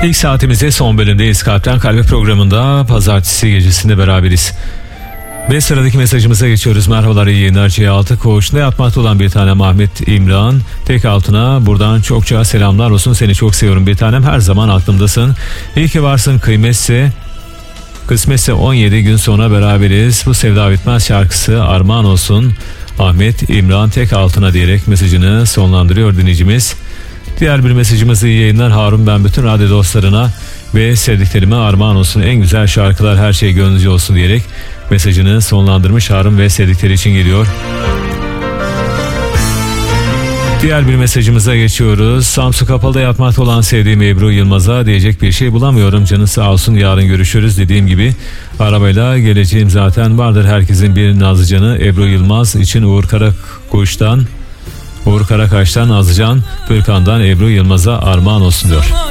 İlk saatimizde son bölümdeyiz. Kalpten Kalbe programında pazartesi gecesinde beraberiz. Ve sıradaki mesajımıza geçiyoruz. Merhabalar, iyi yayınlar. C6 koğuşunda yatmakta olan bir tanem Ahmet İmran tek altına buradan çokça selamlar olsun. Seni çok seviyorum bir tanem, her zaman aklımdasın. İyi ki varsın, kısmetse 17 gün sonra beraberiz. Bu sevda bitmez şarkısı armağan olsun Ahmet İmran tek altına diyerek mesajını sonlandırıyor dinleyicimiz. Diğer bir mesajımız: iyi yayınlar Harun, ben bütün radyo dostlarına ve sevdiklerime armağan olsun en güzel şarkılar, her şey gönlünüzce olsun diyerek mesajını sonlandırmış. Harun ve sevdikleri için geliyor. Diğer bir mesajımıza geçiyoruz. Samsun Kapalı'da yatmakta olan sevdiğim Ebru Yılmaz'a diyecek bir şey bulamıyorum. Canı sağ olsun, yarın görüşürüz. Dediğim gibi arabayla geleceğim zaten, vardır herkesin bir nazlıcanı. Ebru Yılmaz için Uğur Karakaş'tan Nazlıcan Pırkan'dan Ebru Yılmaz'a armağan olsun diyor.